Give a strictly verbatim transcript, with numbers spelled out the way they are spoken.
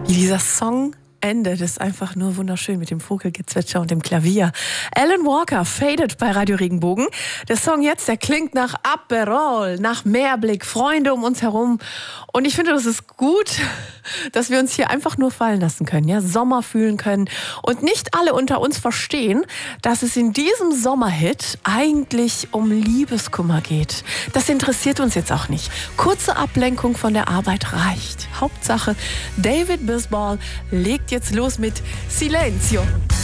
Dieser Song endet ist einfach nur wunderschön mit dem Vogelgezwitscher und dem Klavier. Alan Walker, Faded bei Radio Regenbogen. Der Song jetzt, der klingt nach Aperol, nach Meerblick, Freunde um uns herum. Und ich finde, das ist gut, dass wir uns hier einfach nur fallen lassen können, ja, Sommer fühlen können. Und nicht alle unter uns verstehen, dass es in diesem Sommerhit eigentlich um Liebeskummer geht. Das interessiert uns jetzt auch nicht. Kurze Ablenkung von der Arbeit reicht. Hauptsache, David Bisbal legt jetzt los mit Silenzio.